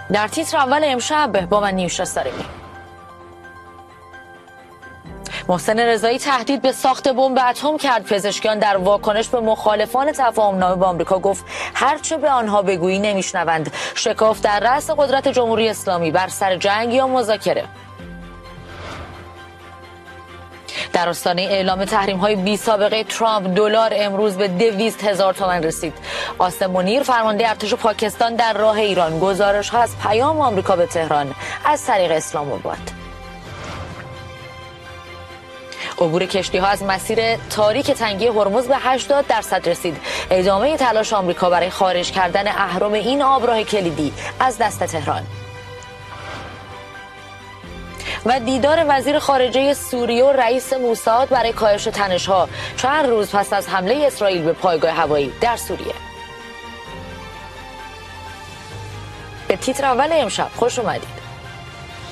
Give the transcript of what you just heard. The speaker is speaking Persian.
در تیتر اول امشب با من نیوشا سارمی. محسن رضایی تهدید به ساخت بمب اتم کرد. پزشکیان در واکنش به مخالفان تفاهم‌نامه با آمریکا گفت هرچه به آنها بگویی نمیشنوند. شکاف در رأس قدرت جمهوری اسلامی بر سر جنگ یا مذاکره. در آستانه اعلام تحریم‌های بی سابقه ترامپ دلار امروز به 200,000 تومان رسید. قاسم منیر فرمانده ارتش پاکستان در راه ایران گزارش‌ها از پیام آمریکا به تهران از طریق اسلام آباد. عبور کشتی‌ها از مسیر تاریک تنگی هرمز به 80% رسید. ادامه تلاش آمریکا برای خارج کردن اهرم این آبراه کلیدی از دست تهران. و دیدار وزیر خارجه سوریه و رئیس موساد برای کاهش تنش‌ها چند روز پس از حمله اسرائیل به پایگاه هوایی در سوریه. به تیتر اول امشب خوش اومدید.